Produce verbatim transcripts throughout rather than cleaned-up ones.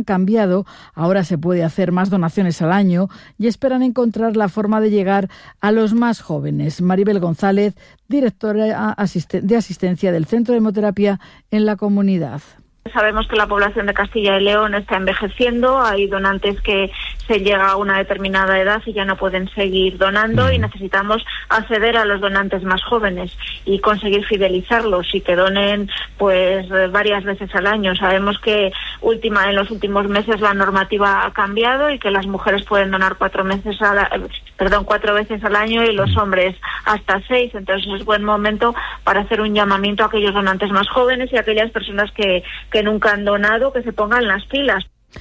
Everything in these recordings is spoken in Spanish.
cambiado. Ahora se puede hacer más donaciones al año y esperan encontrar la forma de llegar a los más jóvenes. Maribel González, directora de asistencia del Centro de Hemoterapia en la comunidad. Sabemos que la población de Castilla y León está envejeciendo, hay donantes que se llega a una determinada edad y ya no pueden seguir donando y necesitamos acceder a los donantes más jóvenes y conseguir fidelizarlos y que donen pues varias veces al año. Sabemos que última en los últimos meses la normativa ha cambiado y que las mujeres pueden donar cuatro meses a la, perdón, cuatro veces al año y los hombres hasta seis. Entonces es buen momento para hacer un llamamiento a aquellos donantes más jóvenes y a aquellas personas que que nunca han donado, que se pongan las pilas.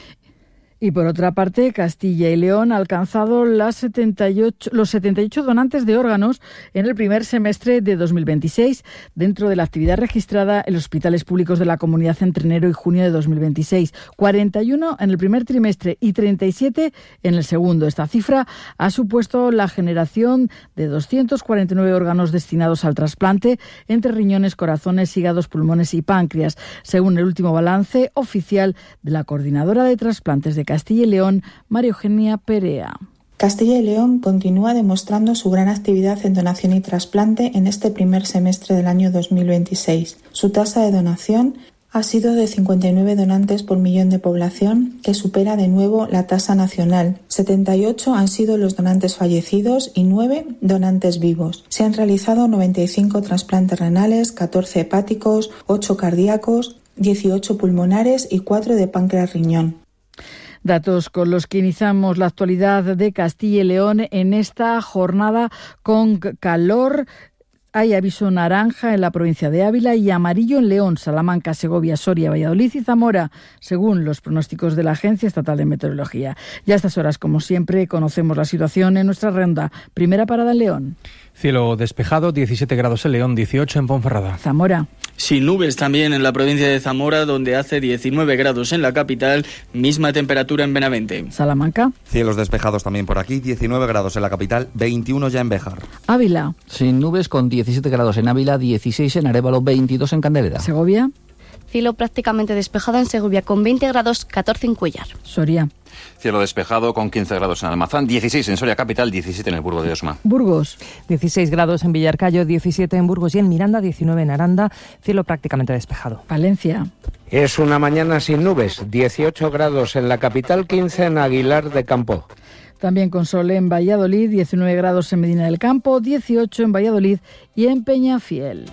Y por otra parte, Castilla y León ha alcanzado las setenta y ocho, los setenta y ocho donantes de órganos en el primer semestre de dos mil veintiséis, dentro de la actividad registrada en los hospitales públicos de la comunidad entre enero y junio de dos mil veintiséis. cuarenta y uno en el primer trimestre y treinta y siete en el segundo. Esta cifra ha supuesto la generación de doscientos cuarenta y nueve órganos destinados al trasplante entre riñones, corazones, hígados, pulmones y páncreas, según el último balance oficial de la Coordinadora de Trasplantes de Castilla y León, María Eugenia Perea. Castilla y León continúa demostrando su gran actividad en donación y trasplante en este primer semestre del año dos mil veintiséis. Su tasa de donación ha sido de cincuenta y nueve donantes por millón de población, que supera de nuevo la tasa nacional. setenta y ocho han sido los donantes fallecidos y nueve donantes vivos. Se han realizado noventa y cinco trasplantes renales, catorce hepáticos, ocho cardíacos, dieciocho pulmonares y cuatro de páncreas-riñón. Datos con los que iniciamos la actualidad de Castilla y León en esta jornada con calor. Hay aviso naranja en la provincia de Ávila y amarillo en León, Salamanca, Segovia, Soria, Valladolid y Zamora, según los pronósticos de la Agencia Estatal de Meteorología. Ya a estas horas, como siempre, conocemos la situación en nuestra ronda. Primera parada en León. Cielo despejado, diecisiete grados en León, dieciocho en Ponferrada. Zamora. Sin nubes también en la provincia de Zamora, donde hace diecinueve grados en la capital, misma temperatura en Benavente. Salamanca. Cielos despejados también por aquí, diecinueve grados en la capital, veintiuno ya en Béjar. Ávila. Sin nubes con diecisiete grados en Ávila, dieciséis en Arévalo, veintidós en Candelera. Segovia. Cielo prácticamente despejado en Segovia con veinte grados, catorce en Cuéllar. Soria. Cielo despejado con quince grados en Almazán, dieciséis en Soria capital, diecisiete en el Burgo de Osma. Burgos. dieciséis grados en Villarcayo, diecisiete en Burgos y en Miranda, diecinueve en Aranda. Cielo prácticamente despejado. Valencia. Es una mañana sin nubes, dieciocho grados en la capital, quince en Aguilar de Campo. También con sol en Valladolid, diecinueve grados en Medina del Campo, dieciocho en Valladolid y en Peñafiel.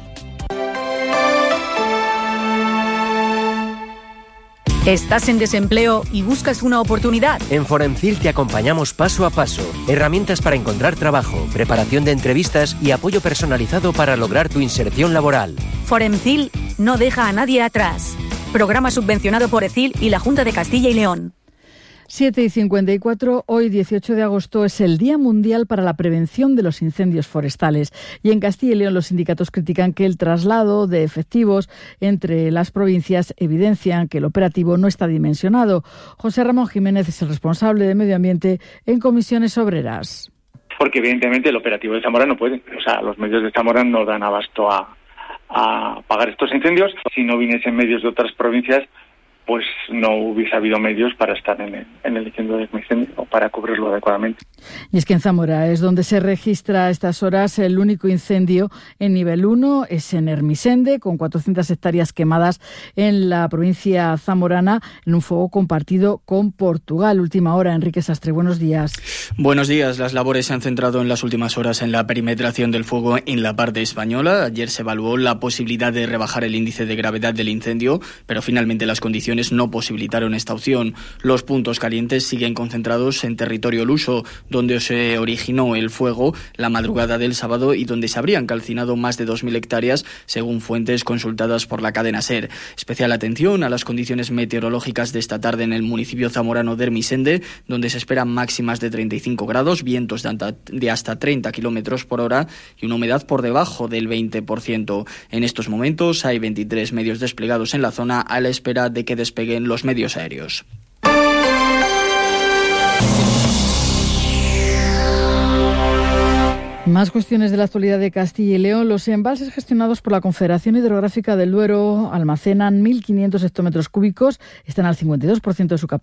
¿Estás en desempleo y buscas una oportunidad? En Foremcil te acompañamos paso a paso. Herramientas para encontrar trabajo, preparación de entrevistas y apoyo personalizado para lograr tu inserción laboral. Foremcil no deja a nadie atrás. Programa subvencionado por ECIL y la Junta de Castilla y León. siete y cincuenta y cuatro, hoy dieciocho de agosto es el Día Mundial para la Prevención de los Incendios Forestales y en Castilla y León los sindicatos critican que el traslado de efectivos entre las provincias evidencian que el operativo no está dimensionado. José Ramón Jiménez es el responsable de Medio Ambiente en Comisiones Obreras. Porque evidentemente el operativo de Zamora no puede, o sea, los medios de Zamora no dan abasto a, a pagar estos incendios. Si no viniesen medios de otras provincias, pues no hubiese habido medios para estar en el, en el incendio de incendio o para cubrirlo adecuadamente. Y es que en Zamora es donde se registra a estas horas el único incendio en nivel uno, es en Hermisende, con cuatrocientas hectáreas quemadas en la provincia zamorana, en un fuego compartido con Portugal. Última hora, Enrique Sastre, buenos días. Buenos días. Las labores se han centrado en las últimas horas en la perimetración del fuego en la parte española. Ayer se evaluó la posibilidad de rebajar el índice de gravedad del incendio, pero finalmente las condiciones no posibilitaron esta opción. Los puntos calientes siguen concentrados en territorio luso, donde se originó el fuego la madrugada del sábado y donde se habrían calcinado más de dos mil hectáreas, según fuentes consultadas por la cadena SER. Especial atención a las condiciones meteorológicas de esta tarde en el municipio zamorano de Hermisende, donde se esperan máximas de treinta y cinco grados, vientos de hasta treinta kilómetros por hora y una humedad por debajo del veinte por ciento. En estos momentos hay veintitrés medios desplegados en la zona a la espera de que despeguen los medios aéreos. Más cuestiones de la actualidad de Castilla y León. Los embalses gestionados por la Confederación Hidrográfica del Duero almacenan mil quinientos hectómetros cúbicos, están al cincuenta y dos por ciento de su capacidad.